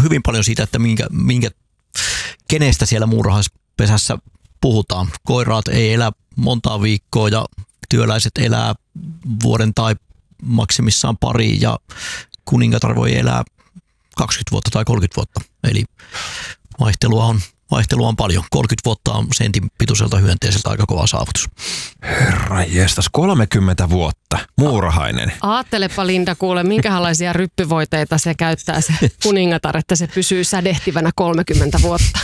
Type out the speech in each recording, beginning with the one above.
hyvin paljon siitä, että kenestä siellä muurahaispesässä puhutaan. Koiraat ei elä montaa viikkoa ja työläiset elää vuoden tai maksimissaan pari ja kuningatar voi elää 20 vuotta tai 30 vuotta. Eli vaihtelua on paljon. 30 vuotta on sentin pituiselta hyönteiseltä aika kova saavutus. Herra jestas, 30 vuotta, muurahainen. Aattelepa Linda, kuule, minkälaisia ryppyvoiteita se käyttää se kuningatar, että se pysyy sädehtivänä 30 vuotta.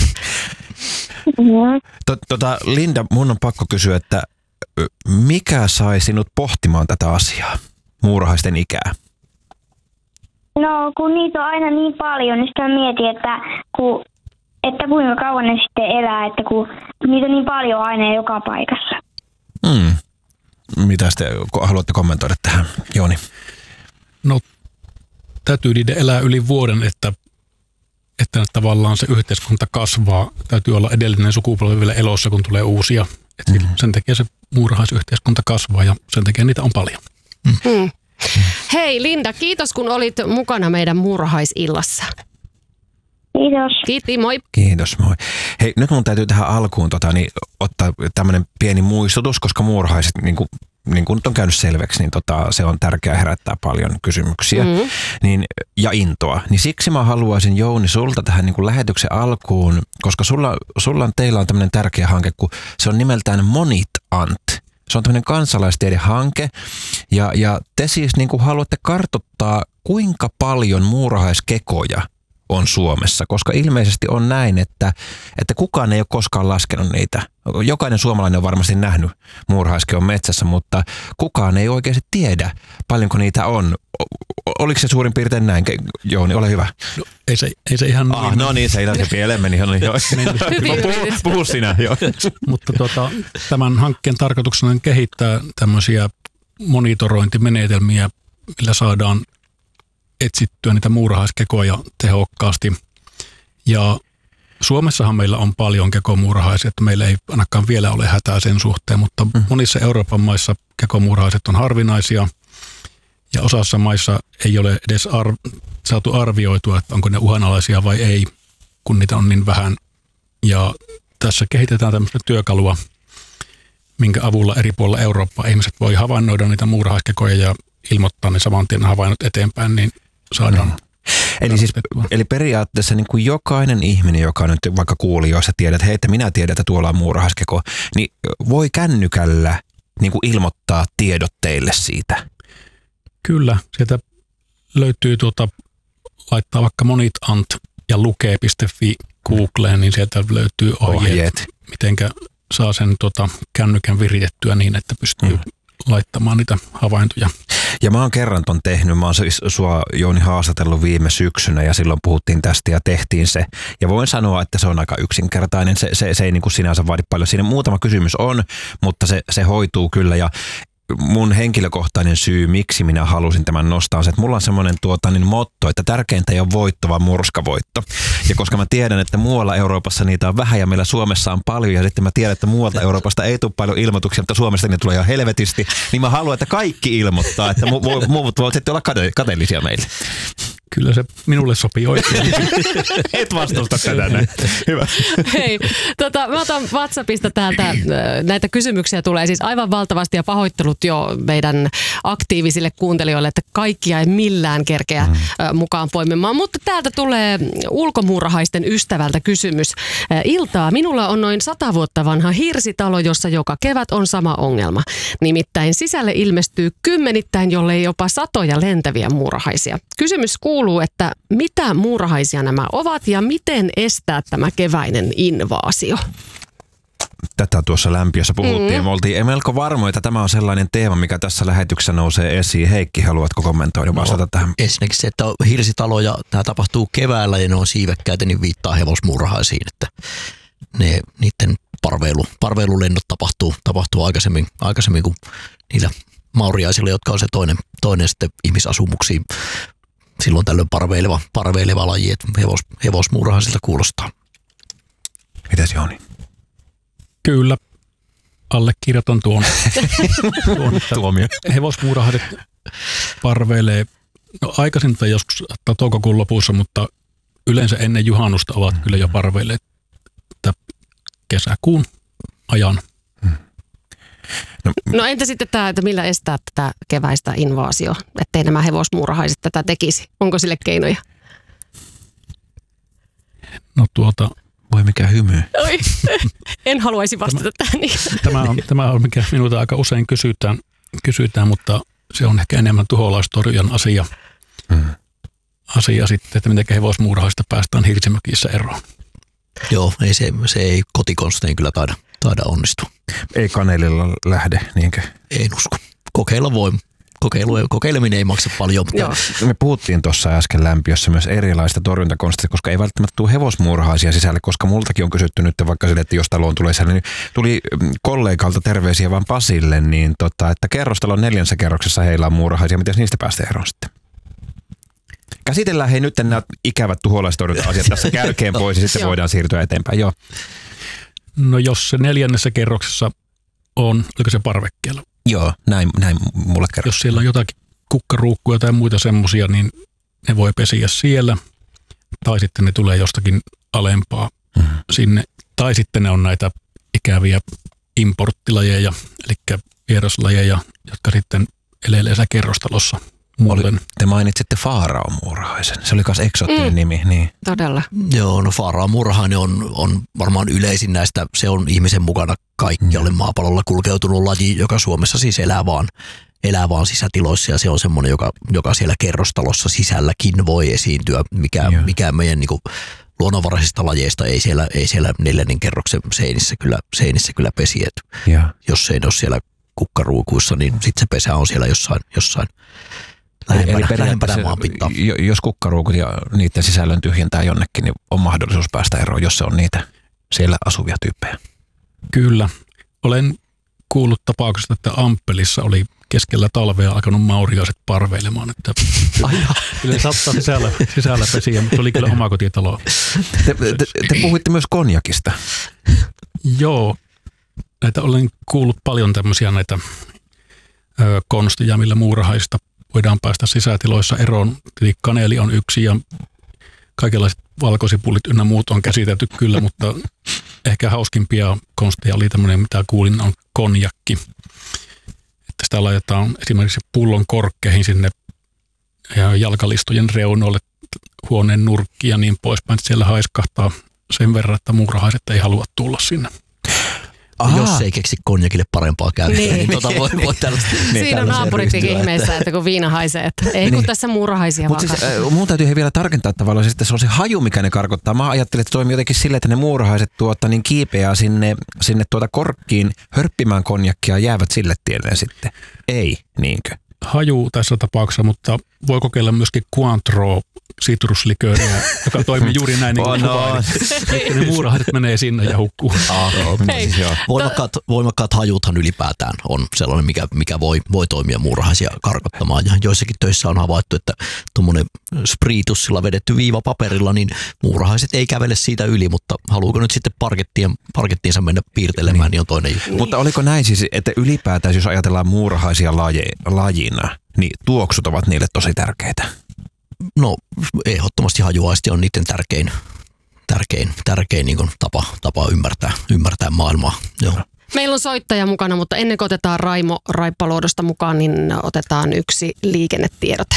Linda, mun on pakko kysyä, että mikä sai sinut pohtimaan tätä asiaa, muurahaisten ikää? No, kun niitä on aina niin paljon, niin sitä mietin, että kuinka kauan ne sitten elää, että kun niitä on niin paljon aina joka paikassa. Mitä te haluatte kommentoida tähän, Jooni? No, täytyy niiden elää yli vuoden, että tavallaan se yhteiskunta kasvaa. Täytyy olla edellinen sukupolvi vielä elossa, kun tulee uusia. Sen takia se muurahaisyhteiskunta kasvaa ja sen takia niitä on paljon. Hei Linda, kiitos kun olit mukana meidän muurahaisillassa. Kiitos. Kiitos, moi. Kiitos, moi. Hei, nyt mun täytyy tähän alkuun ottaa tämmöinen pieni muistutus, koska muurahaiset, niin kuin nyt on käynyt selväksi, niin se on tärkeää herättää paljon kysymyksiä ja intoa. Niin siksi mä haluaisin, Jouni, sulta tähän niin kuin lähetyksen alkuun, koska teillä on tämmöinen tärkeä hanke, kun se on nimeltään Monit Ant. Se on tämmöinen kansalaistiedehanke ja te siis niin kuin haluatte kartoittaa, kuinka paljon muurahaiskekoja on Suomessa, koska ilmeisesti on näin, että kukaan ei ole koskaan laskenut niitä. Jokainen suomalainen on varmasti nähnyt muurahaiskeon metsässä, mutta kukaan ei oikeasti tiedä, paljonko niitä on. Oliko se suurin piirtein näin? Jouni, ole hyvä. No, ei se ihan niin. No niin, se pieleen meni. Puhu sinä. Mutta tämän hankkeen tarkoituksena on kehittää tämmöisiä monitorointimenetelmiä, millä saadaan etsittyä niitä muurahaiskekoja tehokkaasti. Ja Suomessahan meillä on paljon kekomuurahaisia, että meillä ei ainakaan vielä ole hätää sen suhteen, mutta monissa Euroopan maissa kekomuurahaiset on harvinaisia ja osassa maissa ei ole edes saatu arvioitua, että onko ne uhanalaisia vai ei, kun niitä on niin vähän. Ja tässä kehitetään tämmöistä työkalua, minkä avulla eri puolilla Eurooppaa ihmiset voi havainnoida niitä muurahaiskekoja ja ilmoittaa ne saman tien havainnot eteenpäin, niin saadaan. Eli periaatteessa niin kuin jokainen ihminen, joka nyt vaikka kuulijoissa tiedät, että hei, että minä tiedän, että tuolla on muurahaiskeko, niin voi kännykällä niin kuin ilmoittaa tiedot teille siitä. Kyllä, sieltä löytyy laittaa vaikka Monit Ant ja lukee.fi Googleen, niin sieltä löytyy ohjeet. Mitenkä saa sen kännykän viritettyä niin, että pystyy laittamaan niitä havaintoja. Ja mä oon kerran ton tehnyt. Mä oon sua, Jouni, haastatellut viime syksynä ja silloin puhuttiin tästä ja tehtiin se. Ja voin sanoa, että se on aika yksinkertainen. Se ei niin kuin sinänsä vaadi paljon. Siinä muutama kysymys on, mutta se hoituu kyllä. Ja mun henkilökohtainen syy, miksi minä halusin tämän nostaa, on se, että mulla on semmoinen motto, että tärkeintä ei ole voitto, vaan murskavoitto. Ja koska mä tiedän, että muualla Euroopassa niitä on vähän ja meillä Suomessa on paljon, ja sitten mä tiedän, että muualta Euroopasta ei tule paljon ilmoituksia, mutta Suomesta ne tulee ihan helvetisti, niin mä haluan, että kaikki ilmoittaa, että muut voivat sitten olla kateellisia meille. Kyllä se minulle sopii oikein. Et vastusta tätä näin. Hyvä. Hei, mä otan WhatsAppista täältä, näitä kysymyksiä tulee siis aivan valtavasti ja pahoittelut jo meidän aktiivisille kuuntelijoille, että kaikkia ei millään kerkeä mukaan poimimaan. Mutta täältä tulee ulkomuurahaisten ystävältä kysymys. Iltaa, minulla on noin 100 vuotta vanha hirsitalo, jossa joka kevät on sama ongelma. Nimittäin sisälle ilmestyy kymmenittäin, jollei jopa satoja lentäviä muurahaisia. Kysymys kuuluu, että mitä muurahaisia nämä ovat ja miten estää tämä keväinen invaasio? Tätä tuossa lämpiössä puhuttiin ja me oltiin melko varmoja, että tämä on sellainen teema, mikä tässä lähetyksessä nousee esiin. Heikki, haluatko kommentoida vastata tähän? Ensinnäkin se, että hirsitalo ja tämä tapahtuu keväällä ja ne on siivekkäitä, niin viittaa hevosmuurahaisiin, että niiden parveilulennot tapahtuu aikaisemmin kuin niillä mauriaisilla, jotka on se toinen sitten ihmisasumuksiin. Silloin tällöin parveileva laji, että hevosmuurahaisilta kuulostaa. Mitäs Jouni? Kyllä, allekirjoitan tuon tuomio. Hevosmuurahaiset parveilee aikaisinta joskus toukokuun lopussa, mutta yleensä ennen juhannusta ovat kyllä jo parveilleet kesäkuun ajan. No entä sitten tämä, että millä estää tätä keväistä invaasio, ettei nämä hevosmuurahaiset tätä tekisi? Onko sille keinoja? No voi mikä hymy. Oi, en haluaisi vastata tähän. Tämä on mikä minulta aika usein kysytään, mutta se on ehkä enemmän tuholaistorjujan asia. Asia sitten, että miten hevosmuurahaista päästään hirsimökissä eroon. Joo, se ei kotikonstein kyllä taida onnistua. Ei kanelilla lähde, niinkö? En usko. Kokeilla voi. Kokeileminen ei maksa paljon. Mutta me puhuttiin tuossa äsken lämpiössä myös erilaista torjuntakonsteista, koska ei välttämättä tule hevosmuurahaisia sisälle, koska multakin on kysytty nyt vaikka sille, että jos taloon tulee siellä, niin tuli kollegalta terveisiä vaan Pasille, niin että kerrostalon 4. kerroksessa heillä on muurahaisia, miten niistä päästään eroon sitten? Käsitellään nyt nämä ikävät tuholaistorjunta-asiat tässä kärkeen pois ja sitten voidaan siirtyä eteenpäin. Joo. No jos se 4. kerroksessa on, oliko se parvekkeella? Joo, näin mulle kerrotaan. Jos siellä on jotakin kukkaruukkuja tai muita semmoisia, niin ne voi pesiä siellä. Tai sitten ne tulee jostakin alempaa sinne. Tai sitten ne on näitä ikäviä importtilajeja, eli vieraslajeja, jotka sitten eleilee kerrostalossa. Te mainitsitte faaraomuurahaisen. Se oli myös eksoottinen nimi. Niin. Todella. Joo, no faaraomuurahainen on varmaan yleisin näistä. Se on ihmisen mukana kaikkialle maapallolla kulkeutunut laji, joka Suomessa siis elää vaan sisätiloissa. Ja se on semmoinen, joka siellä kerrostalossa sisälläkin voi esiintyä, mikä meidän niin kuin luonnonvaraisista lajeista ei siellä 4. kerroksen seinissä kyllä pesi. Jos se ei ole siellä kukkaruukuissa, niin sitten se pesä on siellä jossain lähempänä maanpintaa. Jos kukkaruukut ja niiden sisällön tyhjentää jonnekin, niin on mahdollisuus päästä eroon, jos se on niitä siellä asuvia tyyppejä. Kyllä. Olen kuullut tapauksesta, että Amppelissa oli keskellä talvea alkanut mauriaiset parveilemaan. Että kyllä saattaa sisällä pesiä, mutta oli kyllä omakotitalo. Te puhuitte myös konjakista. Joo. Näitä olen kuullut paljon tämmöisiä näitä konsteja, millä muurahaista voidaan päästä sisätiloissa eroon. Eli kaneli on yksi ja kaikenlaiset valkosipullit ynnä muut on käsitelty kyllä, mutta ehkä hauskimpia konsteja oli tämmöinen, mitä kuulin, on konjakki. Että sitä laitetaan esimerkiksi pullon korkkeihin sinne jalkalistojen reunoille, huoneen nurkkiin ja niin poispäin, että siellä haiskahtaa sen verran, että muurahaiset ei halua tulla sinne. Jos ei keksi konjakille parempaa käyttöä, niin voi tällaista. Siinä on naapuripikin ihmeessä, että kun viina haisee, että ei kun tässä muurahaisia vaan siis, mun täytyy vielä tarkentaa tavallaan, että se on se haju, mikä ne karkottaa. Mä ajattelin, että toimii jotenkin silleen, että ne muurahaiset niin kiipeää sinne korkkiin hörppimään konjakkia ja jäävät sille tielle sitten. Ei, niinkö? Haju tässä tapauksessa, mutta voi kokeilla myöskin Cointreau sitruslikööriä, joka toimii juuri näin niin kuin kuvailin. Että ne muurahaiset menee sinne ja hukkuu. Voimakkaat hajuthan ylipäätään on sellainen, mikä voi toimia muurahaisia karkottamaan. Ja joissakin töissä on havaittu, että tuommoinen spriitussilla vedetty viiva paperilla, niin muurahaiset ei kävele siitä yli, mutta haluuko nyt sitten parkettiinsa mennä piirtelemään, niin on toinen juttu. Mutta oliko näin siis, että ylipäätään jos ajatellaan muurahaisia lajina, niin tuoksut ovat niille tosi tärkeitä? No ehdottomasti hajuaisti on niiden tärkein niin kuin tapa ymmärtää maailmaa. Joo. Meillä on soittaja mukana, mutta ennen kuin otetaan Raimo Raippoluodosta mukaan, niin otetaan yksi liikennetiedote.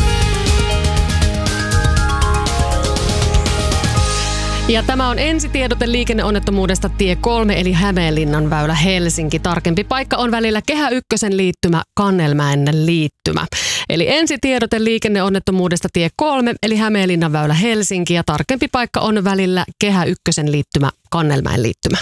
Ja tämä on ensitiedote liikenneonnettomuudesta tie 3 eli Hämeenlinnan väylä Helsinki. Tarkempi paikka on välillä Kehä Ykkösen liittymä Kannelmäen liittymä. Eli ensitiedote liikenneonnettomuudesta tie 3 eli Hämeenlinnan väylä Helsinki ja tarkempi paikka on välillä Kehä Ykkösen liittymä Kannelmäen liittymä.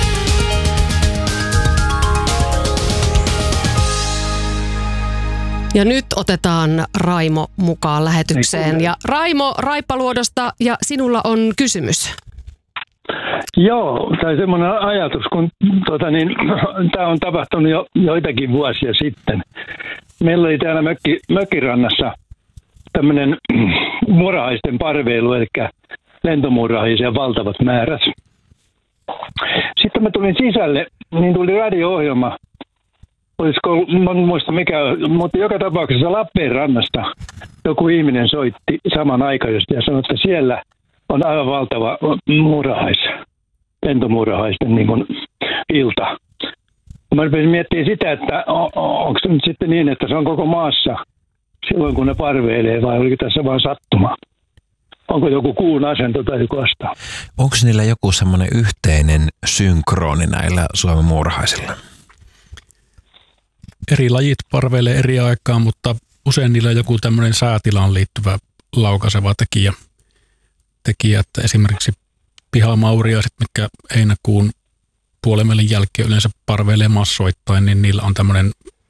Ja nyt otetaan Raimo mukaan lähetykseen. Ja Raimo Raippoluodosta, ja sinulla on kysymys. Joo, tai semmoinen ajatus, kun tämä on tapahtunut jo joitakin vuosia sitten. Meillä oli täällä mökkirannassa tämmöinen muurahaisten parveilu, eli lentomuurahaisia valtavat määrät. Sitten mä tulin sisälle, niin tuli radio-ohjelma. Mä en muista mikä, mutta joka tapauksessa Lappeenrannasta joku ihminen soitti samanaikaisesti ja sanoi, että siellä on aivan valtava pentumuurahaisten niin kuin ilta. Mä rupesin miettimään sitä, että onko se nyt sitten niin, että se on koko maassa silloin, kun ne parveilee, vai oliko tässä vaan sattuma? Onko joku kuun asento tai joku vastaan? Onko niillä joku semmoinen yhteinen synkroni näillä Suomen muurahaisilla? Eri lajit parveilee eri aikaan, mutta usein niillä on joku tämmöinen säätilaan liittyvä laukaiseva tekijä, että esimerkiksi pihamauriaiset, mitkä heinäkuun puolenvälin jälkeen yleensä parveilee massoittain, niin niillä on tämmöinen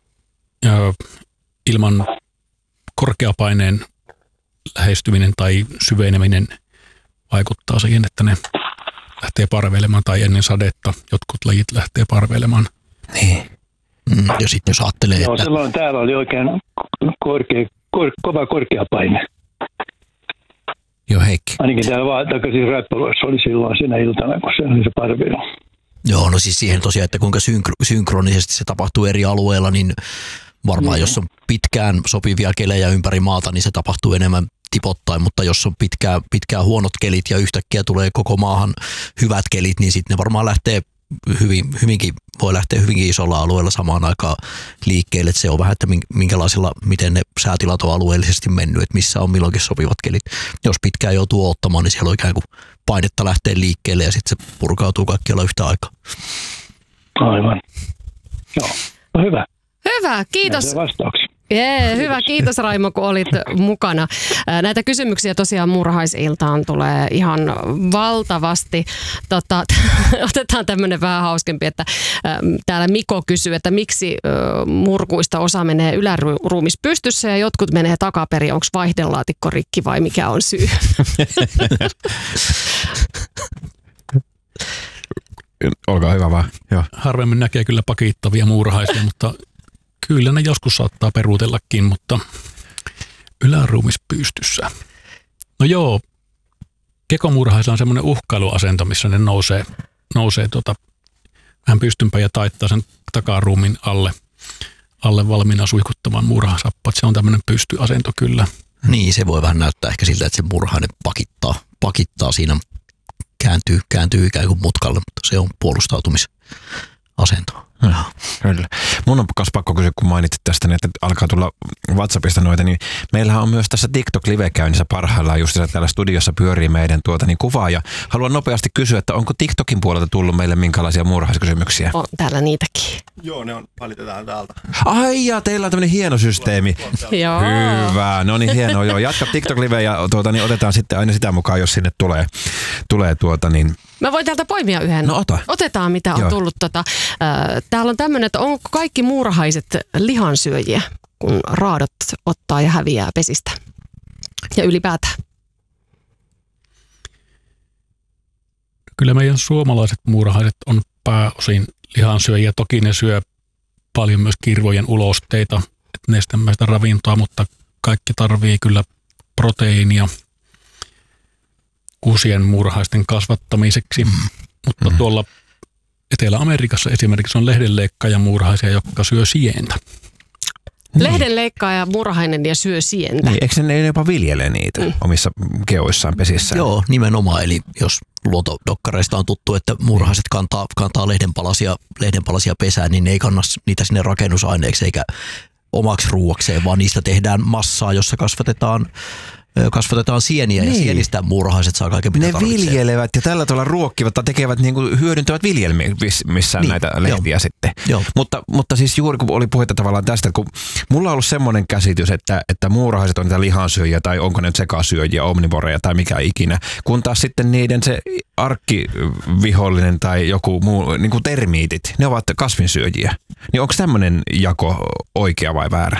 ilman korkeapaineen lähestyminen tai syveneminen vaikuttaa siihen, että ne lähtee parveilemaan tai ennen sadetta jotkut lajit lähtee parveilemaan. Niin. Ja sitten jos ajattelee, että... että... silloin täällä oli oikein kova korkeapaine. Joo, Heikki. Ainakin täällä takaisin Räppäluissa oli silloin siinä iltana, kun se oli se parveilu. Joo, no siis siihen tosiaan, että kuinka synkronisesti se tapahtuu eri alueilla, niin varmaan jos on pitkään sopivia kelejä ympäri maata, niin se tapahtuu enemmän tipottain, mutta jos on pitkään huonot kelit ja yhtäkkiä tulee koko maahan hyvät kelit, niin sitten ne varmaan lähtee voi lähteä hyvinkin isolla alueella samaan aikaan liikkeelle. Että se on vähän, että miten ne säätilat on alueellisesti mennyt, että missä on milloinkin sopivat kelit. Jos pitkään joutuu ottamaan, niin siellä on ikään kuin painetta lähteä liikkeelle ja sitten se purkautuu kaikkialla yhtä aikaa. Aivan. Joo, no hyvä. Hyvä, kiitos. Vastauksia. Hyvä, kiitos Raimo, kun olit mukana. Näitä kysymyksiä tosiaan muurahaisiltaan tulee ihan valtavasti. Otetaan tämmöinen vähän hauskempi, että täällä Miko kysyy, että miksi murkuista osa menee yläruumis pystyssä ja jotkut menee takaperin. Onko vaihdelaatikko rikki vai mikä on syy? Olkaa hyvä vaan. Joo. Harvemmin näkee kyllä pakittavia muurahaisia, mutta kyllä ne joskus saattaa peruutellakin, mutta yläruumis pystyssä. No joo, kekomuurahaisilla on semmoinen uhkailuasento, missä ne nousee vähän pystynpäin ja taittaa sen takaruumin alle valmiina suihkuttamaan muurahasappat. Se on tämmöinen pystyasento kyllä. Niin, se voi vähän näyttää ehkä siltä, että se muurahainen pakittaa siinä, kääntyy ikään kuin mutkalle, mutta se on puolustautumisasento. Kyllä. Mun on pakko kysyä, kun mainitsit tästä, niin että alkaa tulla WhatsAppista noita, niin meillähän on myös tässä TikTok-live-käynnissä parhaillaan just täällä studiossa pyörii meidän kuvaa ja haluan nopeasti kysyä, että onko TikTokin puolelta tullut meille minkälaisia muurahaiskysymyksiä? On täällä niitäkin. Joo, ne valitetaan täältä. Ai ja teillä on tämmöinen hieno systeemi. Joo. Hyvä, no niin hienoa. Joo. Jatka TikTok-live ja otetaan sitten aina sitä mukaan, jos sinne tulee Mä voin täältä poimia yhden. No ota. Otetaan, mitä on tullut. Täällä on tämmöinen, että onko kaikki muurahaiset lihansyöjiä, kun raadot ottaa ja häviää pesistä? Ja ylipäätään. Kyllä meidän suomalaiset muurahaiset on pääosin lihansyöjiä. Toki ne syö paljon myös kirvojen ulosteita, nestemäistä ravintoa, mutta kaikki tarvii kyllä proteiinia uusien muurahaisten kasvattamiseksi. Mutta tuolla Etelä-Amerikassa esimerkiksi on lehdenleikkaaja muurahaisia, jotka syö sientä. Lehdenleikkaaja muurahainen ja syö sientä. Niin, eikö ne jopa viljele niitä omissa keoissaan pesissään? Joo, nimenomaan. Eli jos luontodokkareista on tuttu, että muurahaiset kantaa lehdenpalasia pesään, niin ne ei kanna niitä sinne rakennusaineeksi eikä omaksi ruuakseen, vaan niistä tehdään massaa, jossa kasvatetaan sieniä niin. Ja sienistä muurahaiset saa kaiken mitä tarvitsee. Ne viljelevät ja tällä tavalla ruokkivat tai tekevät hyödyntävät viljelmissään niin, näitä lehtiä sitten. Joo. Mutta siis juuri kun oli puhetta tavallaan tästä, kun mulla on ollut semmoinen käsitys, että muurahaiset on niitä lihansyöjiä tai onko ne sekasyöjiä, omnivoreja tai mikä ikinä, kun taas sitten niiden se arkkivihollinen tai joku muu, niin kuin termiitit, ne ovat kasvinsyöjiä. Niin onko tämmöinen jako oikea vai väärä?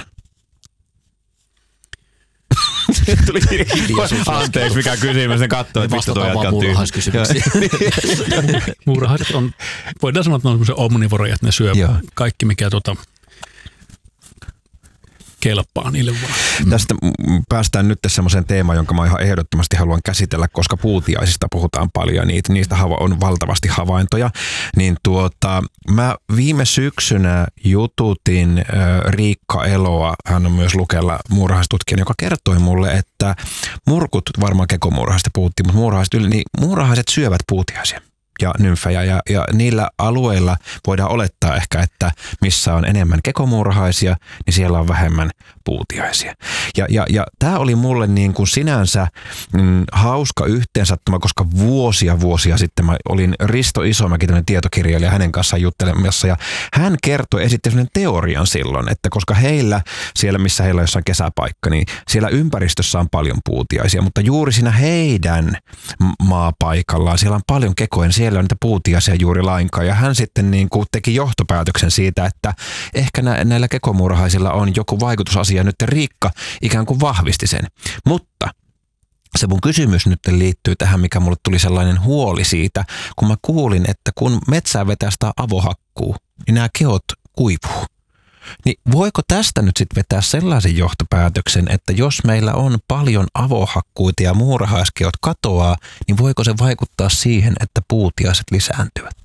Anteeksi, mikä kysymys, ne katsoo, että mistä tuo jatkaa muurahaiskysymyksiä. Muurahaiset on, voidaan sanoa, että ne on semmoisia omnivoreja, että ne syö kaikki, mikä kelpaa niille vaan. Tästä päästään nyt semmoiseen teemaan, jonka mä ihan ehdottomasti haluan käsitellä, koska puutiaisista puhutaan paljon ja niistä on valtavasti havaintoja. Niin mä viime syksynä jututin Riikka Eloa, hän on myös Lukella muurahaistutkija, joka kertoi mulle, että murkut, varmaan kekomuurahaista puhuttiin, mutta muurahaiset syövät puutiaisia ja nymfejä ja niillä alueilla voidaan olettaa ehkä, että missä on enemmän kekomuurahaisia, niin siellä on vähemmän puutiaisia. Ja tämä oli mulle niin kuin sinänsä hauska yhteensattuma, koska vuosia sitten mä olin Risto Isomäki, tämmöinen tietokirjailija, hänen kanssaan juttelemassa ja hän esitti sellainen teorian silloin, että koska heillä, siellä missä heillä on jossain kesäpaikka, niin siellä ympäristössä on paljon puutiaisia, mutta juuri siinä heidän maapaikallaan siellä on paljon kekoja, niin siellä on niitä puutiaisia juuri lainkaan. Ja hän sitten niin kuin teki johtopäätöksen siitä, että ehkä näillä kekomuurahaisilla on joku vaikutusasia. Nyt Riikka ikään kuin vahvisti sen. Mutta se mun kysymys nyt liittyy tähän, mikä mulle tuli sellainen huoli siitä, kun mä kuulin, että kun metsää vetästää avohakkuu, niin nämä keot kuivuu. Niin voiko tästä nyt sitten vetää sellaisen johtopäätöksen, että jos meillä on paljon avohakkuita ja muurahaiskeot katoaa, niin voiko se vaikuttaa siihen, että puutiaiset lisääntyvät?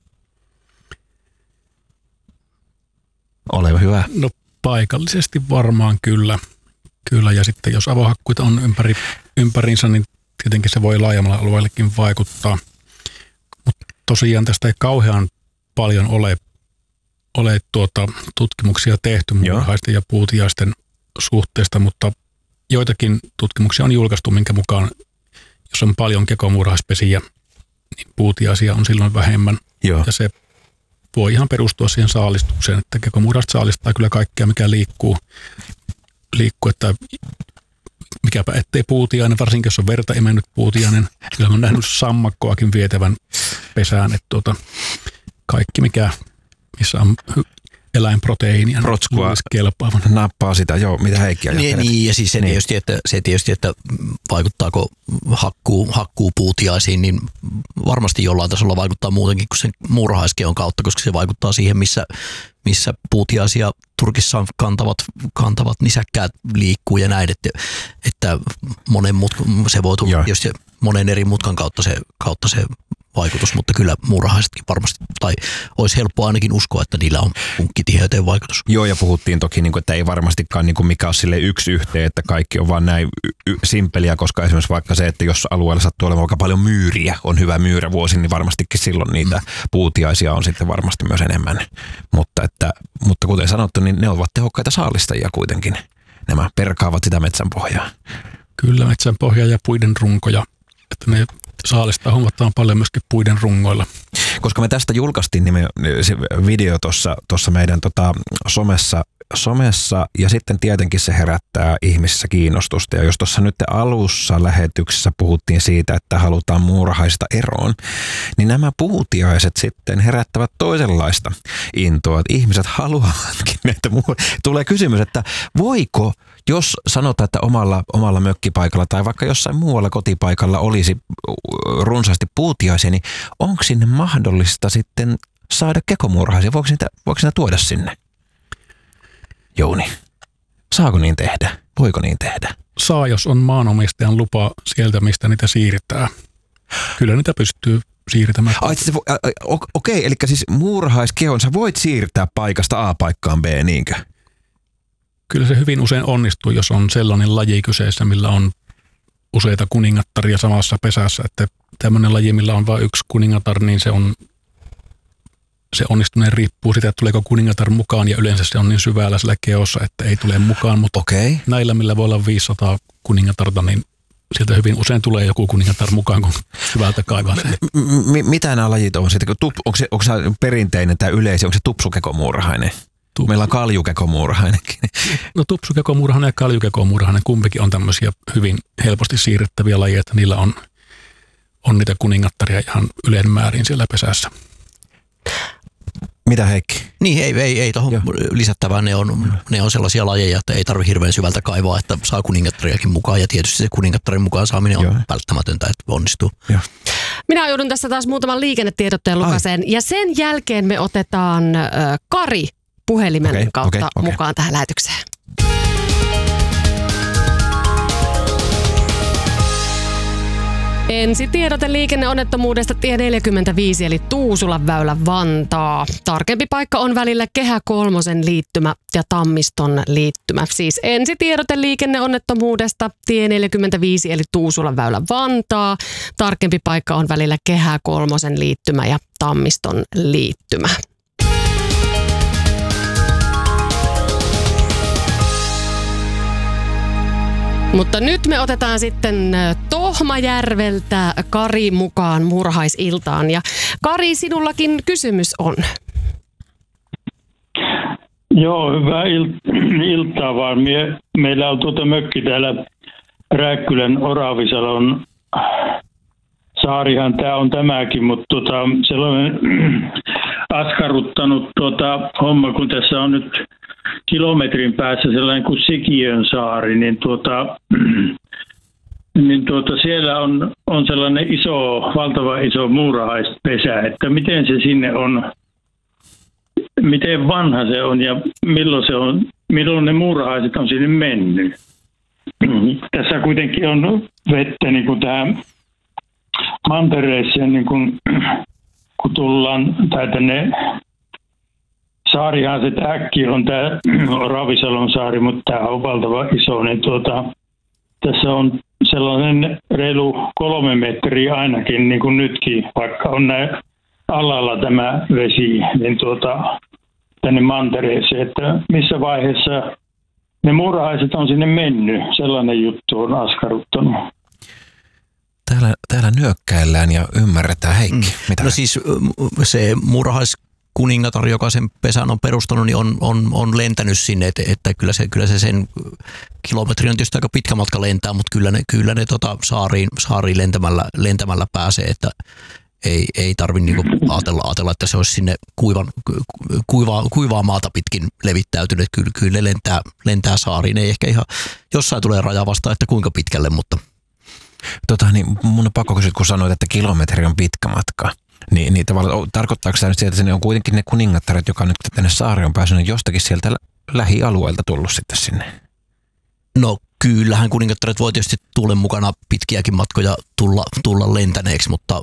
Ole hyvä. No paikallisesti varmaan kyllä. Ja sitten jos avohakkuita on ympäriinsä, niin tietenkin se voi laajemmalla alueellekin vaikuttaa. Mutta tosiaan tästä ei kauhean paljon ole tutkimuksia tehty muurahaisten ja puutiaisten suhteesta, mutta joitakin tutkimuksia on julkaistu, minkä mukaan jos on paljon kekomuurahaispesiä, niin puutiaisia on silloin vähemmän. Joo. Ja se voi ihan perustua siihen saalistukseen, että kekomuurahaiset saalistaa kyllä kaikkea, mikä liikkuu, että mikäpä ettei puutiainen, varsinkin jos on verta imennyt puutiainen. Kyllä on nähnyt sammakkoakin vietävän pesään, että kaikki missä on eläinproteiinia. Protskua nappaa sitä, joo, mitä Heikki ajattelet. Niin, ja siis se tietysti, että vaikuttaako hakkuu puutiaisiin, niin varmasti jollain tasolla vaikuttaa muutenkin kuin sen muurahaiskeon kautta, koska se vaikuttaa siihen, missä puutiaisia Turkissa kantavat nisäkkäät liikkuu ja näin, että se voi tulla tietysti monen eri mutkan kautta se vaikutus, mutta kyllä muurahaisetkin varmasti, tai olisi helppoa ainakin uskoa, että niillä on punkkitiheyteen vaikutus. Joo, ja puhuttiin toki, että ei varmastikaan mikä ole sille yksi yhteen, että kaikki on vaan näin simpeliä, koska esimerkiksi vaikka se, että jos alueella sattuu olemaan aika paljon myyriä, on hyvä myyrävuosi, niin varmastikin silloin niitä puutiaisia on sitten varmasti myös enemmän. Mutta kuten sanottu, niin ne ovat tehokkaita saalistajia kuitenkin. Nämä perkaavat sitä metsänpohjaa. Kyllä, metsänpohjaa ja puiden runkoja, että ne saalistaa huomattavan paljon myöskin puiden rungoilla. Koska me tästä julkaistiin se video tuossa meidän somessa ja sitten tietenkin se herättää ihmisissä kiinnostusta. Ja jos tuossa nyt alussa lähetyksessä puhuttiin siitä, että halutaan muurahaisista eroon, niin nämä puutiaiset sitten herättävät toisenlaista intoa. Että ihmiset haluavatkin näitä tulee kysymys, että voiko, jos sanotaan, että omalla mökkipaikalla tai vaikka jossain muualla kotipaikalla olisi runsaasti puutiaisia, niin onko sinne mahdollista sitten saada kekomuurahaisia? Voiko niitä tuoda sinne? Jouni, saako niin tehdä? Voiko niin tehdä? Saa, jos on maanomistajan lupa sieltä, mistä niitä siirtää. Kyllä niitä pystyy siirtämään. Okei, eli siis muurahaiskehon sä voit siirtää paikasta A paikkaan B, niinkö? Kyllä se hyvin usein onnistuu, jos on sellainen laji kyseessä, millä on useita kuningattaria samassa pesässä. Että tämmöinen laji, millä on vain yksi kuningatar, niin se onnistuneen riippuu siitä, että tuleeko kuningatar mukaan, ja yleensä se on niin syvällä sillä keossa, että ei tule mukaan. Mutta näillä, millä voi olla 500 kuningatarta, niin sieltä hyvin usein tulee joku kuningatar mukaan, kun syvältä kaivaa se. Mitä nämä lajit on? Onko se perinteinen tai yleisiä? Onko se tupsukekomuurahainen? Meillä on kaljukekomuurahainenkin. No tupsukekomuurahainen ja kaljukekomuurahainen, kumpikin on tämmöisiä hyvin helposti siirrettäviä lajeja, että niillä on niitä kuningattaria ihan yleinen määrin siellä pesässä. Mitä Heikki? Niin, ei tuohon lisättävään. Ne on sellaisia lajeja, että ei tarvitse hirveän syvältä kaivaa, että saa kuningattariakin mukaan. Ja tietysti se kuningattarin mukaan saaminen on välttämätöntä, että onnistuu. Joo. Minä joudun tässä taas muutaman liikennetiedotteen lukaseen. Ja sen jälkeen me otetaan Kari puhelimen kautta mukaan tähän lähetykseen. Ensitiedote liikenneonnettomuudesta tie 45 eli Tuusulan väylä Vantaa. Tarkempi paikka on välillä Kehä kolmosen liittymä ja Tammiston liittymä. Siis ensitiedote liikenneonnettomuudesta tie 45 eli Tuusulan väylä Vantaa. Tarkempi paikka on välillä Kehä kolmosen liittymä ja Tammiston liittymä. Mutta nyt me otetaan sitten Tohmajärveltä Kari mukaan murhaisiltaan. Ja Kari, sinullakin kysymys on. Joo, hyvää iltaa vaan. Meillä on mökki täällä Rääkkylän Oravisalon saarihan tämä on tämäkin, mutta sellainen askarruttanut homma, kun tässä on nyt kilometrin päässä sellainen kuin Sikiön saari, niin siellä on sellainen valtava iso muurahaispesä, että miten se sinne on, miten vanha se on ja milloin ne muurahaiset on sinne mennyt. Tässä kuitenkin on vettä niin kuin tähän mantereeseen, niin kun tullaan, tai tänne saarihan se äkki on tämä Oravisalon saari, mutta tämä on valtava iso, niin tässä on sellainen reilu 3 metriä ainakin, niin kuin nytkin, vaikka on näin alalla tämä vesi, niin tänne mantereeseen, että missä vaiheessa ne muurahaiset on sinne mennyt, sellainen juttu on askarruttanut. Täällä nyökkäillään ja ymmärretään. Heikki, mitä? No siis se muurahaiskuningatar, joka sen pesän on perustanut, niin on lentänyt sinne, että kyllä se sen kilometri on tietysti aika pitkä matka lentää, mutta kyllä ne saariin lentämällä pääsee, että ei tarvitse niinku ajatella, että se olisi sinne kuivaa maata pitkin levittäytynyt. Kyllä ne lentää saariin. Ei ehkä ihan jossain tulee raja vastaan, että kuinka pitkälle, mutta niin mun on pakko kysyä, kun sanoit, että kilometri on pitkä matka. Niin tavallaan tarkoittaako tämä nyt sieltä, että ne on kuitenkin ne kuningattaret, joka nyt tänne saari on päässyt jostakin sieltä lähialueelta tullut sitten sinne? No kyllähän kuningattaret voi tietysti tuulen mukana pitkiäkin matkoja tulla lentäneeksi, mutta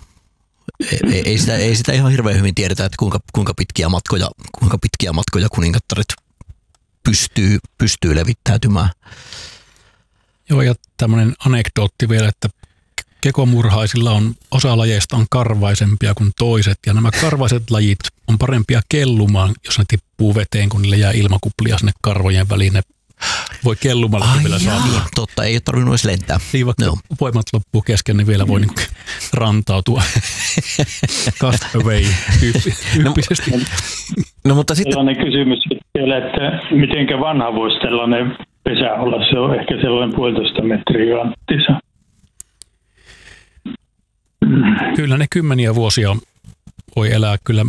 ei sitä ihan hirveän hyvin tiedetä, että kuinka pitkiä matkoja kuningattaret pystyy levittäytymään. Joo, ja tämmöinen anekdootti vielä, että kekomurhaisilla osa lajeista on karvaisempia kuin toiset, ja nämä karvaiset lajit on parempia kellumaan, jos ne tippuu veteen, kun niille jää ilmakuplia sinne karvojen väliin. Ne voi kellumalla vielä saada. Totta, ei ole tarvinnut edes lentää. Vaikka voimat loppuu kesken, niin vielä voi niinku rantautua cast away tyyppisesti. No, mutta sitten sellainen kysymys vielä, että mitenkä vanha voisi tällainen pesä olla? Se on ehkä sellainen 1,5 metriä anttisa. Kyllä ne kymmeniä vuosia voi elää kyllä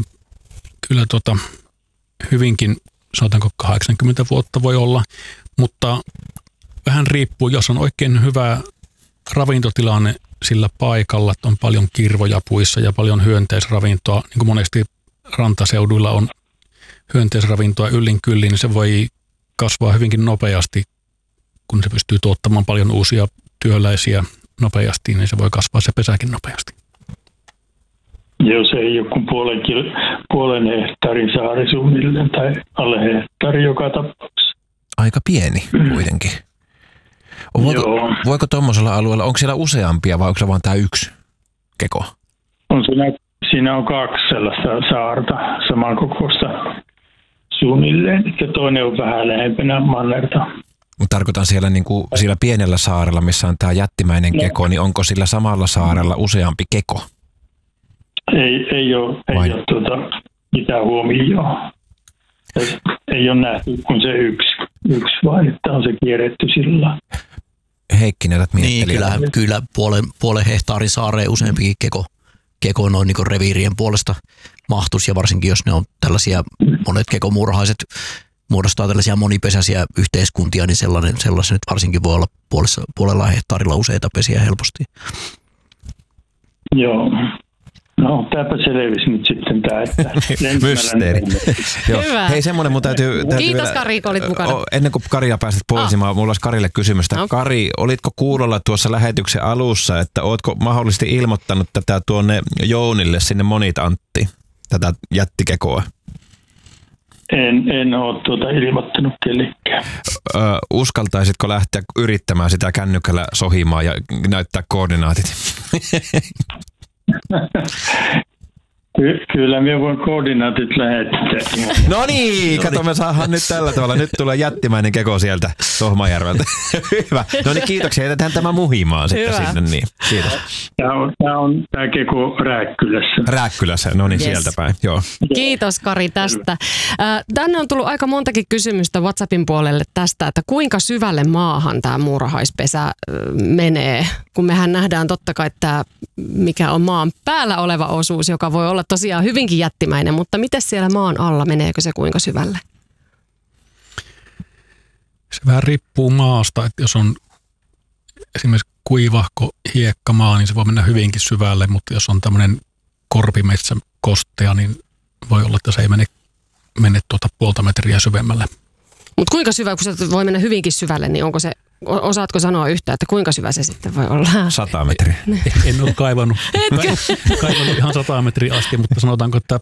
hyvinkin, sanotaanko 80 vuotta voi olla, mutta vähän riippuu, jos on oikein hyvä ravintotilanne sillä paikalla, että on paljon kirvoja puissa ja paljon hyönteisravintoa, niin kuin monesti rantaseuduilla on hyönteisravintoa yllin kyllin, niin se voi kasvaa hyvinkin nopeasti, kun se pystyy tuottamaan paljon uusia työläisiä nopeasti, niin se voi kasvaa se pesäkin nopeasti. Joo, se ei ole kuin puolen hehtaarin saari suunnilleen tai alle hehtaari joka tapauksessa. Aika pieni kuitenkin. Voiko tuommoisella alueella, onko siellä useampia vai onko se vain tämä yksi keko? Siinä on 2 sellaista saarta samankokoista suunnilleen, ja toinen on vähän lähempänä mannerta. Mutta tarkoitan siellä, siellä pienellä saarella, missä on tämä jättimäinen keko, niin onko sillä samalla saarella useampi keko? Ei ole mitään huomioon. Ei ole nähty kuin se yksi vaan, että on se kierretty sillä. Heikki, näytät miettelijä. Niin, kyllä puolen hehtaarin saareen useampikin keko noin niin reviirien puolesta mahtuisi, ja varsinkin jos ne on tällaisia, monet kekomurhaiset muodostaa tällaisia monipesäisiä yhteiskuntia, niin sellainen nyt varsinkin voi olla puolella hehtaarilla useita pesiä helposti. Joo. No, tämäpä selvisi nyt sitten tämä, että mysteeri. Joo. Hyvä. Hei, semmoinen mun täytyy Kiitos vielä, Kari, kun olit mukana. Ennen kuin Karia pääset pois, niin mulla olisi Karille kysymystä. Okay. Kari, olitko kuulolla tuossa lähetyksen alussa, että ootko mahdollisesti ilmoittanut tätä tuonne Jounille sinne Monit Antti, tätä jättikekoa? En ole ilmoittanut kellekään. Uskaltaisitko lähteä yrittämään sitä kännykällä sohimaan ja näyttää koordinaatit? Kyllä minä voin koordinaatit lähettää. No niin, kato, me saadaan nyt tällä tavalla. Nyt tulee jättimäinen keko sieltä Tohmajärveltä. Hyvä. No niin, kiitoksia. Jätetään tämä muhimaan sitten sinne. Niin. Kiitos. Tämä keko Rääkkylässä. Rääkkylässä, no niin, sieltä päin. Joo. Kiitos Kari tästä. Tänne on tullut aika montakin kysymystä WhatsAppin puolelle tästä, että kuinka syvälle maahan tämä muurahaispesä menee. Kun mehän nähdään totta kai tämä, mikä on maan päällä oleva osuus, joka voi olla tosiaan hyvinkin jättimäinen, mutta miten siellä maan alla, meneekö se kuinka syvälle? Se vähän riippuu maasta, että jos on esimerkiksi kuivahko hiekkamaa, niin se voi mennä hyvinkin syvälle, mutta jos on tämmöinen korpimetsä kostea, niin voi olla, että se ei mene puolta metriä syvemmälle. Mutta kuinka syvä, kun se voi mennä hyvinkin syvälle, niin onko se, osaatko sanoa yhtään, että kuinka syvä se sitten voi olla? 100 metriä. En ole kaivannut ihan 100 metriä asti, mutta sanotaanko, että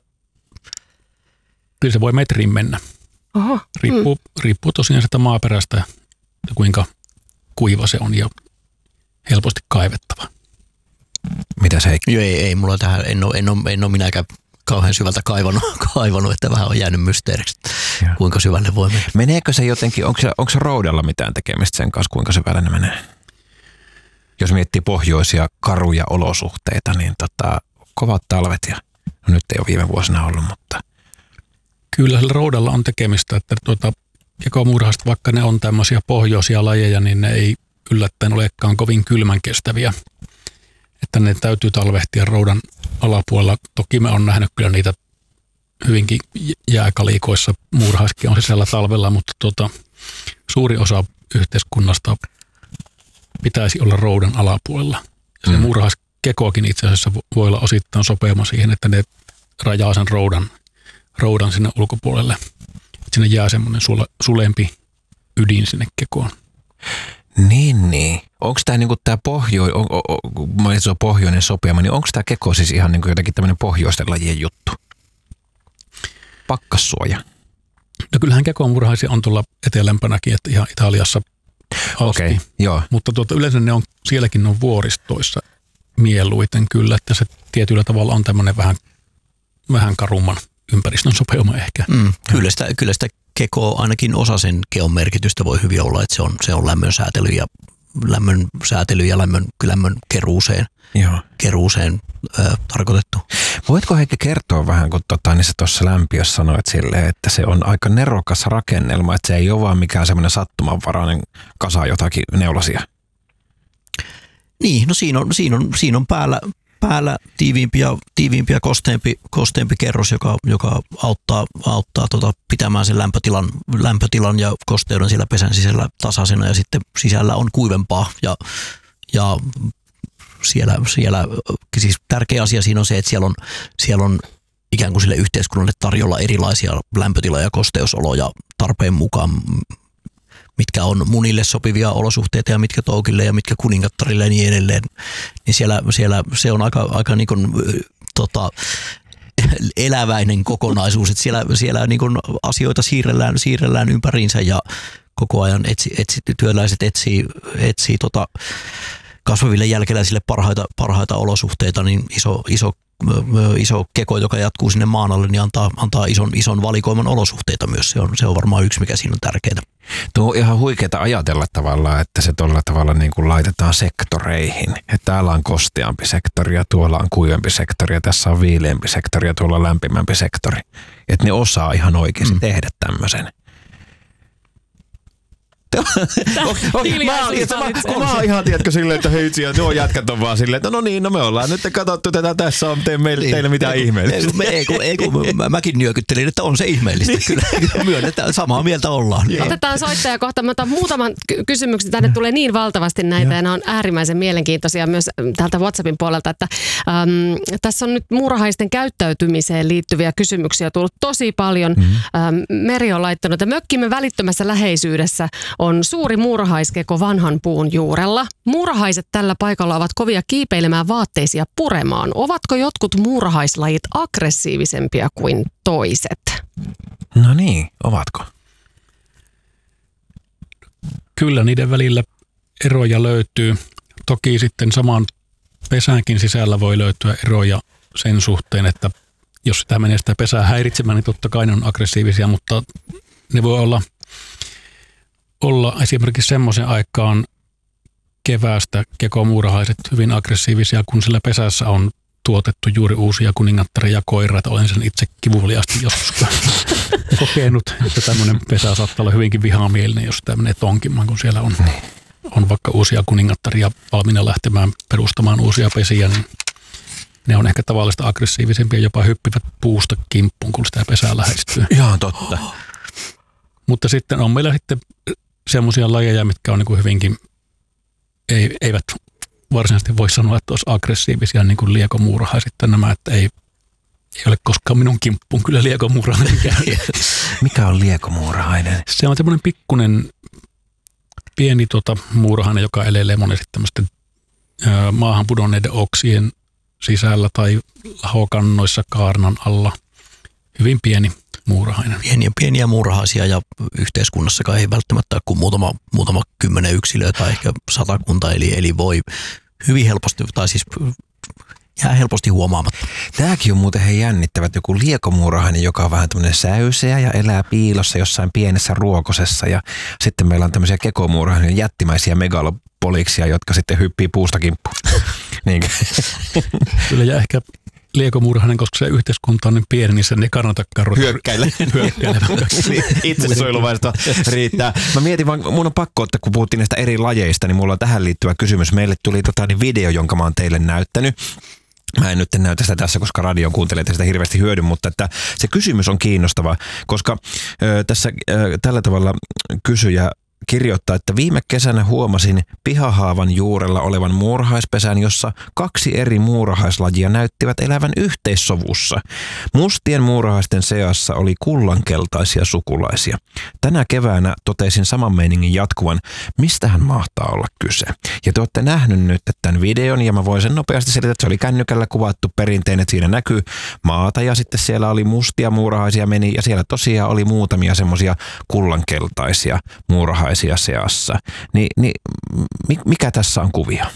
kyllä se voi metriin mennä. Oho. Riippuu tosiaan sitä maaperästä ja kuinka kuiva se on ja helposti kaivettava. Mitä se ei mulla tähän, en ole minäkään kauhean syvältä kaivannut, että vähän on jäänyt mysteeriksi, kuinka syvälle voi mennä. Meneekö se jotenkin, onko se roudalla mitään tekemistä sen kanssa, kuinka syvälle ne menee? Jos miettii pohjoisia karuja olosuhteita, niin kovat talvet ja no nyt ei ole viime vuosina ollut, mutta... Kyllä sillä roudalla on tekemistä, että kekomuurahaiset, vaikka ne on tämmöisiä pohjoisia lajeja, niin ne ei yllättäen olekaan kovin kylmän kestäviä. Että ne täytyy talvehtia roudan alapuolella. Toki mä oon nähnyt kyllä niitä hyvinkin jääkalikoissa muurahaiskin on sisällä talvella, mutta suuri osa yhteiskunnasta pitäisi olla roudan alapuolella. Ja se muurahaiskekoakin itse asiassa voi olla osittain sopeama siihen, että ne rajaa sen roudan sinne ulkopuolelle. Että sinne jää semmoinen sulempi ydin sinne kekoon. Niin. Onko tämä niinku pohjoinen sopeama, niin onko tämä keko siis ihan niinku jotenkin tämmöinen pohjoisten lajien juttu? Pakkassuoja. No kyllähän kekomuurahaisia on tuolla etelämpänäkin, että ihan Italiassa asti. Okei, joo. Mutta yleensä ne on, sielläkin on vuoristoissa mieluiten kyllä, että se tietyllä tavalla on tämmöinen vähän karumman ympäristön sopeuma ehkä. Kyllä sitä kekoa, ainakin osa sen keon merkitystä voi hyvin olla, että se on lämmön säätely ja lämmön keruuseen tarkoitettu. Voitko Heikki kertoa vähän, kun niin sä tuossa lämpiössä sanoit silleen, että se on aika nerokas rakennelma, että se ei ole vaan mikään semmoinen sattumanvarainen kasa jotakin neulasia? Niin, no siinä on päällä tiiviimpi ja kosteempi kerros, joka auttaa pitämään sen lämpötilan ja kosteuden siellä pesän sisällä tasaisena, ja sitten sisällä on kuivempaa ja siellä siis tärkeä asia siinä on se, että siellä on ikään kuin sille yhteiskunnalle tarjolla erilaisia lämpötila- ja kosteusoloja tarpeen mukaan, mitkä on munille sopivia olosuhteita ja mitkä toukille ja mitkä kuningattarille ja niin edelleen. Niin siellä se on aika niin kuin, eläväinen kokonaisuus, että siellä niin kuin asioita siirrellään ympäriinsä ja koko ajan työläiset etsii kasvaville jälkeläisille parhaita olosuhteita, niin iso keko, joka jatkuu sinne maan alle, niin antaa ison valikoiman olosuhteita myös. Se on varmaan yksi, mikä siinä on tärkeää. Tuo on ihan huikeaa ajatella tavallaan, että se tuolla tavalla niin kuin laitetaan sektoreihin. Että täällä on kosteampi sektori ja tuolla on kuivempi sektori ja tässä on viileämpi sektori ja tuolla on lämpimämpi sektori. Että ne osaa ihan oikeasti tehdä tämmöisen. Mä oon ihan, tiedätkö, silleen, että hei, nuo jätkät on vaan silleen, että no niin, no me ollaan nyt katsottu tätä, tässä on teille mitään ihmeellistä. Mäkin nyökyttelin, että on se ihmeellistä. Kyllä myönnetään, samaa mieltä ollaan. Otetaan soittaja kohta. Mä otan muutaman kysymyksen. Tänne tulee niin valtavasti näitä ja ne on äärimmäisen mielenkiintoisia myös täältä WhatsAppin puolelta, että tässä on nyt muurahaisten käyttäytymiseen liittyviä kysymyksiä tullut tosi paljon. Meri on laittanut, että mökkimme välittömässä läheisyydessä on suuri muurahaiskeko vanhan puun juurella. Muurahaiset tällä paikalla ovat kovia kiipeilemään vaatteisia puremaan. Ovatko jotkut muurahaislajit aggressiivisempia kuin toiset? No niin, ovatko? Kyllä niiden välillä eroja löytyy. Toki sitten saman pesänkin sisällä voi löytyä eroja sen suhteen, että jos sitä menee sitä pesää häiritsemään, niin totta kai ne on aggressiivisia, mutta ne voi olla esimerkiksi semmoisen aikaan keväästä kekomuurahaiset hyvin aggressiivisia, kun sillä pesässä on tuotettu juuri uusia kuningattareja ja koiraita. Olen sen itse kivuliasti joskus kokenut, että tämmöinen pesä saattaa olla hyvinkin vihamielinen, jos sitä menee tonkimaan, kun siellä on vaikka uusia kuningattaria valmiina lähtemään perustamaan uusia pesiä, niin ne on ehkä tavallista aggressiivisempia, jopa hyppivät puusta kimppuun, kun sitä pesää lähestyy. Ihan totta. Mutta sitten on meillä sitten semmoisia lajeja, mitkä on niin kuin hyvinkin, eivät varsinaisesti voi sanoa, että olisi aggressiivisia, niin kuin liekomuurahaiset nämä, että ei ole koskaan minun kimppuun kyllä liekomuurahainen käynyt. Mikä on liekomuurahainen? Se on semmoinen pikkunen pieni muurahainen, joka elelee monesti tämmöisten maahan pudonneiden oksien sisällä tai lahokannoissa kaarnan alla. Hyvin pieni muurahainen. Pieniä muurahaisia ja yhteiskunnassakaan ei välttämättä ole kuin muutama 10 yksilöä tai ehkä 100, eli voi hyvin helposti, tai siis jää helposti huomaamatta. Tämäkin on muuten jännittävät, joku liekomuurahainen, joka on vähän tämmöinen säyseä ja elää piilossa jossain pienessä ruokosessa. Ja sitten meillä on tämmöisiä kekomuurahainen jättimäisiä megalopoliksia, jotka sitten hyppii puusta kimppuun. Niinkö? Kyllä ja ehkä liekomuurahainen, koska se yhteiskunta on niin pieni, niin sen ei kannatakaan hyökkäillä. Itsesuojeluvaisto riittää. Mä mietin vaan, mun on pakko, että kun puhuttiin näistä eri lajeista, niin mulla on tähän liittyvä kysymys. Meille tuli video, jonka mä oon teille näyttänyt. Mä en nyt näytä sitä tässä, koska radion kuuntelijat sitä hirveästi hyödy, mutta että se kysymys on kiinnostava, koska tässä tällä tavalla kysyjä kirjoittaa, että viime kesänä huomasin pihahaavan juurella olevan muurahaispesän, jossa 2 eri muurahaislajia näyttivät elävän yhteissovussa. Mustien muurahaisten seassa oli kullankeltaisia sukulaisia. Tänä keväänä totesin saman meiningin jatkuvan, mistähän mahtaa olla kyse. Ja te olette nähnyt nyt tämän videon ja mä voin sen nopeasti selittää, että se oli kännykällä kuvattu perinteinen, että siinä näkyy maata ja sitten siellä oli mustia muurahaisia meni ja siellä tosiaan oli muutamia semmoisia kullankeltaisia muurahaisia seassa. Mikä tässä on kuvia?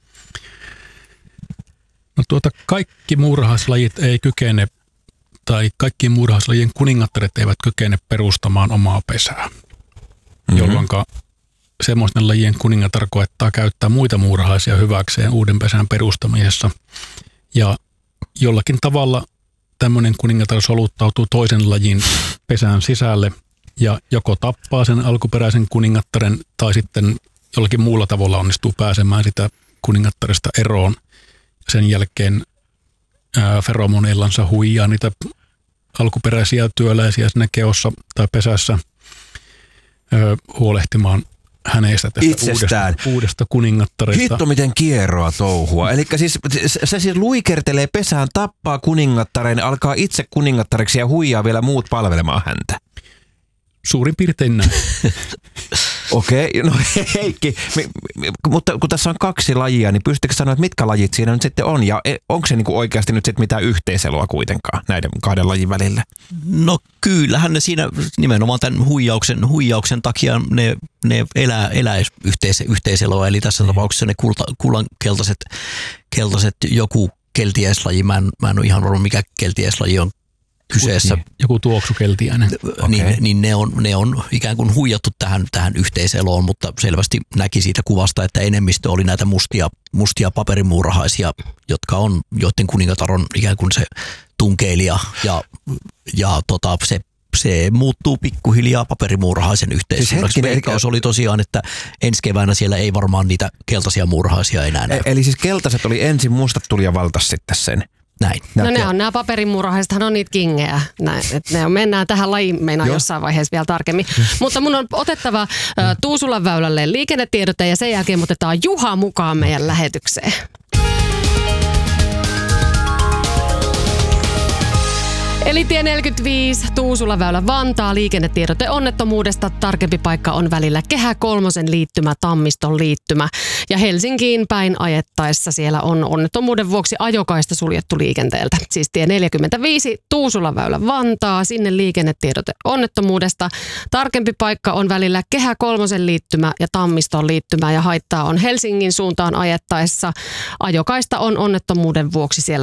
No kaikki muurahaislajit ei kykene, tai kaikkien muurahaislajien kuningattaret eivät kykene perustamaan omaa pesää, jolloin semmoisten lajien kuningatar koettaa käyttää muita muurahaisia hyväkseen uuden pesän perustamisessa. Ja jollakin tavalla tämmöinen kuningatar soluttautuu toisen lajin pesän sisälle, ja joko tappaa sen alkuperäisen kuningattaren tai sitten jollakin muulla tavalla onnistuu pääsemään sitä kuningattaresta eroon. Sen jälkeen feromoneillansa huijaa niitä alkuperäisiä työläisiä siinä keossa tai pesässä huolehtimaan hänestä tästä uudesta kuningattaresta. Hitto miten kierroa touhua. Eli se siis luikertelee pesään, tappaa kuningattareen, alkaa itse kuningattareksi ja huijaa vielä muut palvelemaan häntä. Suurin piirtein näin. Okei, no Heikki, mutta kun tässä on 2 lajia, niin pystytkö sanoa, että mitkä lajit siinä nyt sitten on? Ja onko se niinku oikeasti nyt sitten mitään yhteiseloa kuitenkaan näiden 2 lajin välillä? No kyllähän ne siinä nimenomaan tämän huijauksen takia ne elää yhteiseloa. Eli tässä tapauksessa ne kullankeltaiset joku keltiäislaji, mä en ole ihan varma mikä keltiäislaji on kyseessä. Joku tuoksukeltiäinen. Niin ne on ikään kuin huijattu tähän yhteiseloon, mutta selvästi näki siitä kuvasta, että enemmistö oli näitä mustia paperimuurahaisia, joiden kuningatar on ikään kuin se tunkeilija ja se se muuttuu pikkuhiljaa paperimuurahaisen yhteiskunnaksi. Siis Veikkaus oli tosiaan, että ensi keväänä siellä ei varmaan niitä keltaisia muurahaisia enää näy. Eli siis keltaiset oli ensin, mustat tuli ja valtas sitten sen. Näin. No ne on nämä paperimuurahaisethan on niitä kingejä. Mennään tähän lajiin jossain vaiheessa vielä tarkemmin. Mutta mun on otettava Tuusulan väylälle liikennetiedote ja sen jälkeen otetaan Juha mukaan meidän lähetykseen. Eli tie 45, Tuusulan väylä Vantaa, liikennetiedote onnettomuudesta. Tarkempi paikka on välillä Kehä kolmosen liittymä, Tammiston liittymä. Ja Helsinkiin päin ajettaessa siellä on onnettomuuden vuoksi ajokaista suljettu liikenteeltä. Siis tie 45, Tuusulan väylä Vantaa, sinne liikennetiedote onnettomuudesta. Tarkempi paikka on välillä Kehä kolmosen liittymä ja Tammiston liittymä. Ja haittaa on Helsingin suuntaan ajettaessa. Ajokaista on onnettomuuden vuoksi siellä